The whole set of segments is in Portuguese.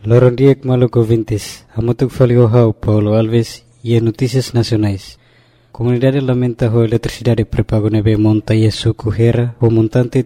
Loron Diek Maluco Vintes, Amotuk Faliohau, Paulo Alves e Notícias Nacionais. Comunidade lamenta a eletricidade pré-pago nebe monta e suco Hera, o montante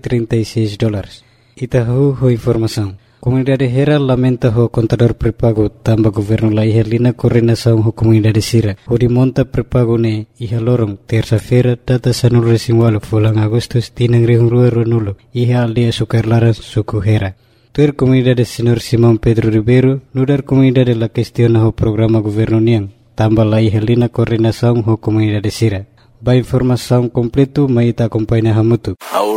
$36. Itahu ho informação. Comunidade Hera lamenta o contador pré-pago tamba governo la ihelina coordenação ho comunidade Sira. O de monta pré-pago ne iha lorong terça-feira data sanul resimwalo fulang Agustus tinang rihungrua runulo iha aldea sukarlaran suku Hera. Tuer comunidade Senhor Simão Pedro Ribeiro nudar comunidade la questiona ho programa governo niang tamba la ihelina coordenação ho comunidade Sira. Ba informação completo maita acompanha hamutu.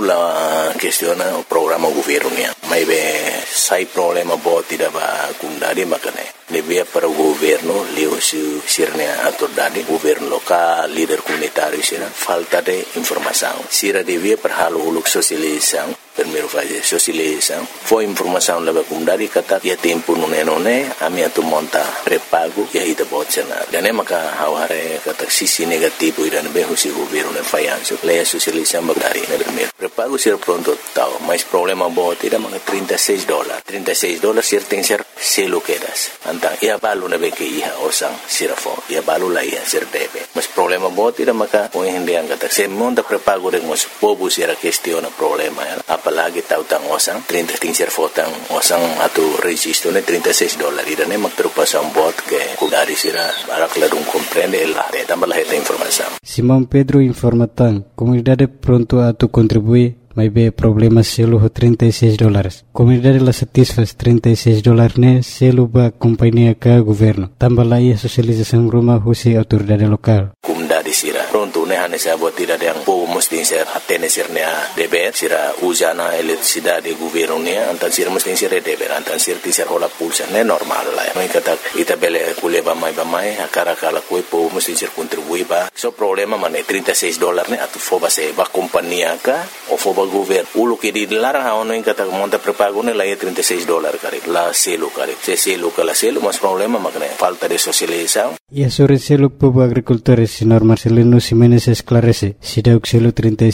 Aula questiona o programa governo niang. Mai be sai problema bo tidak ba kundari makane. Lebih para o governo leu sirnya autoridade governo local líder comunitário sira falta de informação. Sira devia perhalu uluk sosialização primeiro fazer sosialização. Foi informação leva kundari kata ya tempo nune ami atu monta pré-pago ya ita botsena. Dan maka haware kata sisi negativo iran be husi governo ne fayanso. Leia sosialização bagdari ne primeiro. Pré-pago sira pronto tau, mas problema bo tidak maka $36. $36 sir tem ser selo quedas. Antang ia balu na be ke iha osang sirafo. Ia balu la ia sir debe. Mas problema bo tidak maka poin hindi ang kata se monta pré-pago de mos pobu sira questiona problema ya. Apalagi tahu tang osang 30 ser fotang osang atu registro ne $36 irane magtrupasan bot ke kudari sira barak ladung comprende la de tambah esta informação. Simão Pedro informa tang comunidade pronto atu contribui mas be problema selo ho $36. Comunidade la satisfaz $36 ne selo ba companhia ka governo. Tambah la ia sosialização rumah husi autoridade lokal. Comunidade sira pronto ne hane sa buat tidak yang po mesti ser hatene sirnya DPR sira usana eletricidade governo ne antan sira mesti ser DPR antan sir ti ser hola pulsa ne normal la. Mai kata ita bele kuleba mai akara kala koi po mesti ser contribui ba. So problema mane $36 ne atu foba se ba companhia ka o foba governo ulo que dilarang haono in kata monta pré-pago ne la $36 kare la selo kare se selo kala selo mas problema makne falta de socialização. E sobre selo povo agricultores senhor Marcelino Ximenes esclarece se deu selo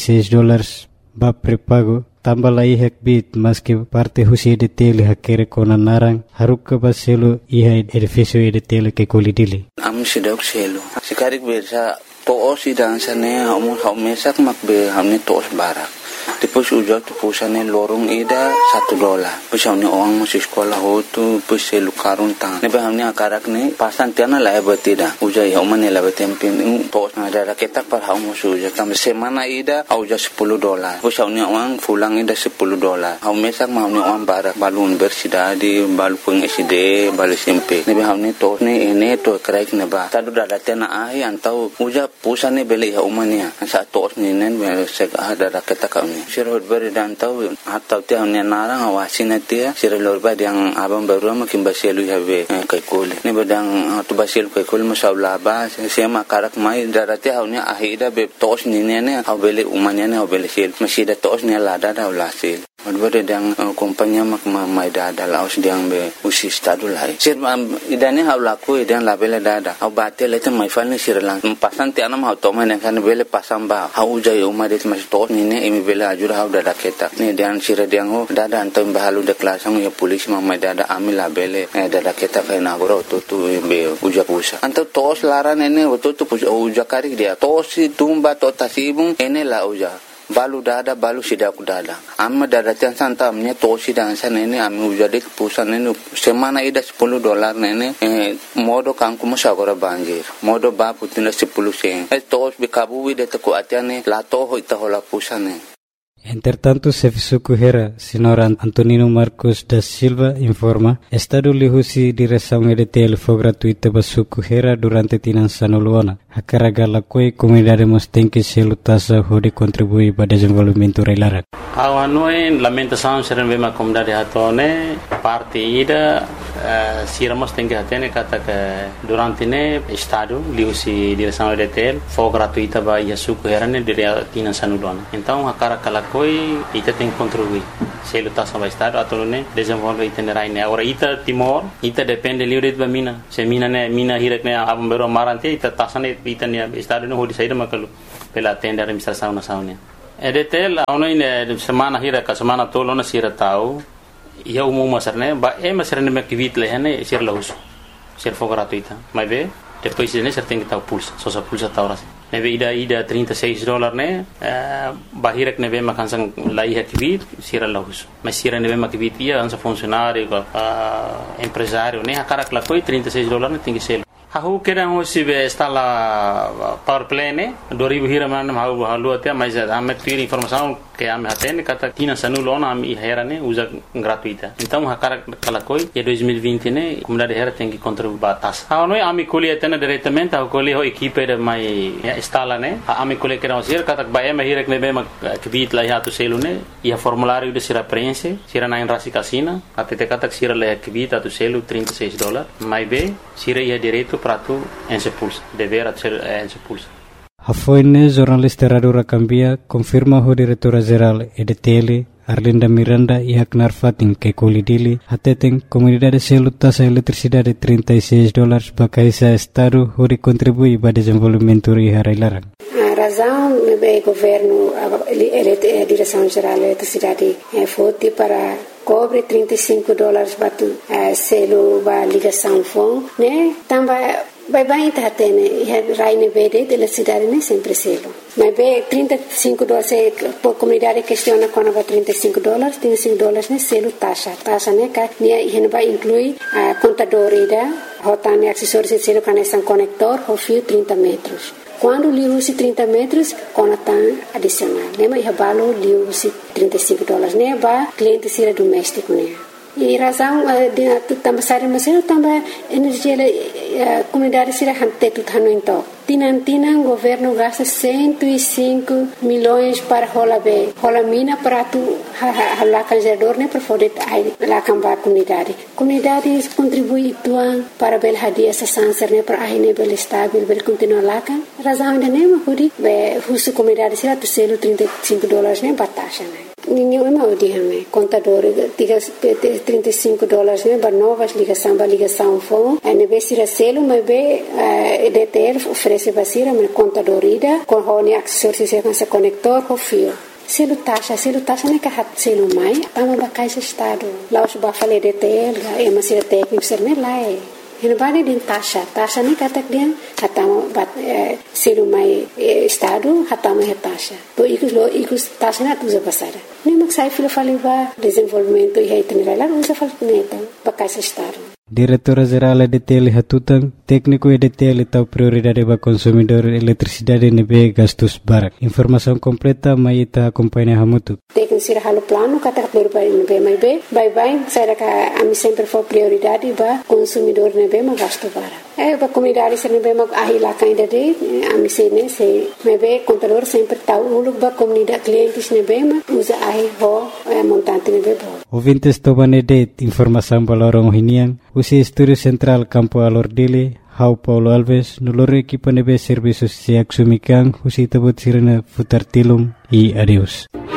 $36 ba pré-pago tambah la ihak bit mas que parte husi de tele hakere kona narang haruk ba selo iha edifício de tele que colidili am se deu selo sekarik bersa to sidang sane mesak makbe hamne tos barak. Tipos ujak tipusane lorong ida $1. Pusane orang masih sekolah hotu puselu karun tang. Nebe hamne akarak ne pasan tiana la betida. Ujai homane la betempin tos na ada ketak par haum ujak tam semana ida auja $10. Pusane orang fulang ida $10. Haum mesak hamne orang barak balun bersidadi balu peng SD balu SMP. Nebe hamne tos ne ene to kraik neba. Tadu dada tiana ai antau ujak pusane beli homania. Sa tos ne nen sek ada ketak sirhut beri dan tahu atau tiang ni narang awasin atia sirlor bad yang abang baru makin baselu have kai kol ni badang tu baselu kai kol masawla ba sema karak mai darati haunya ahida be tos ni ne habele umanya ne habele sel masida tos ni lada da ulasil Odbere dang kompanya mak mai dada laos dang be usi stadu lai. Sir idane haulaku idang labele dada. Au bate lete mai falni sirlang. Pasan ti anam hau toma ne kan bele pasam ba. Hau jai umadet mas to ni ne imi bele ajur hau dada keta. Ni dang sir dang ho dada antam bahalu de klasang ya polis mai dada amil labele dada keta kai na goro to be uja pusa. Antam tos laran ene to uja kari dia. Tos tumba to tasibung ene la uja. Balu dada balu sidaku dada amma dada tian santam nya tosi dan sana ini ami ujade pusan ini semana ida $10 nene modo kanku musagora banjir modo ba putina 10 sen tos bikabu de ko atiane la to ho ita hola pusane. Entretanto, Sefisuku Hera, senhor Antonino Marcos da Silva, informa, Estado lihusi direção EDTL foi gratuita para Suku Hera durante Tinansano Luana. A caragala coi comunidade mos tem que se lutasa de contribuir para o desenvolvimento reilara. Awanoi lamentação serem bem a comunidade hatone parte ida siramos tem que atene kata que durante ne Estado lihusi direção EDTL foi gratuita para Suku Hera ne dire Tinansano Luana. Então a caragala coi ita tem que contribuir. Se lutar sama Estado atau ne desenvolve itinerai ne. Agora ita Timor ita depende livre de mina. Se mina ne mina hirak ne abam bero marante ita tasane ita ne Estado ne hodi saída makalu pela tenda administração nacional. EDTL ono ine semana hirak semana tolo na sira tau ia umum masarne ba masarne me kivit lehane sir lahus sir for gratuita mas be depois ne ser tem que estar pulsa só sa pulsa ta horas neve ida $36 ne bahirek neve makansang lai kivit sir lahus mas sir neve makivit ia ansa funcionário empresário ne akarak la coi $36 ne tem que ser Aku kira hoje está lá power play né 2000 hira mana mau halu até mas ame ter informação que ame atende kata tina sanulo na ame hera né usa gratuita então hakara kala koi e 2020 né comunidade hera tem que contribuir batas a noi ame colhe atende diretamente a colhe ho equipe de mai está lá né ame colhe que não ser kata ba ame hira que me bem que bit lá ya tu selo né e a formulário de sira preenche sira na rasi casina até te kata sira lá que bit tu selo $36 mais bem sira ia direito para tu ensepulsa dever ser ensepulsa. A foine jornalista Radura Cambia confirma o diretora-geral EDTL Arlinda Miranda e Aknar Fatin que colidili atetem comunidade selo taxa eletricidade $36 para caisa estado onde contribui para desenvolvimento e harailarang. A razão do governo a direção geral da eletricidade foi para cobre $35 para selo para ligação fone, né? Também vai tá tendo raine verde de eletricidade né sempre selo. Mas bem $35 por comunidade questiona quando vai $35 né selo taxa né que vai incluir a contadora rotane acessórios selo conexão conector o fio 30 metros. Quando lhe use 30 metros, conectam adicional. Né? Mas o lhe use $35. Né? Para cliente ser doméstico. Né? E razão de também sair mas também energia comunidade será hante tudo então tinan governo gasta 105 milhões para rola mina para tu lá canjador né para poder lá cambar comunidade contribui tuan para bel hadia essa sanser né para aí bel estável bel continuar lá kan razão de nem hudi be husu comunidade será tu selo $35 né batasha né ninguém mau dihame contador $35 né para novas ligação phone e be sira selo mas be EDTL oferece basira mas contador ida com hone acessórios se conector com fio selo taxa né que hat selo mai tama bakais estado lá os bafale EDTL e masira técnico ser né lá Hinabadi din tasha ni katak dia hatama bat selo mai estado hatama tasha to ikus tasha na tuza pasara ni maksai filo faliba desenvolvimento e itinerário usa falconeta bakais estado Diretora-geral EDTL Hatutang, técnico EDTL tau prioridade para consumidor eletricidade nebe gastos barak. Informação completa mai ita acompanha hamutu. Técnico sira halo plano kata prioridade nebe mai be, bye sai ka ami sempre for prioridade para consumidor nebe ma gasto barak. Para comunidade sira nebe ma ahila kainda de ami sene se nebe contador sempre tau uluk ba comunidade clientes nebe ma usa ahi ho montante nebe bo. Ouvintes tobane de informação balorong hinian usi Estúdio Central Campo Alordile, Hau Paulo Alves, no loro equipa nebe serviços se axumikan, usi tabot sirena futartilum e adeus.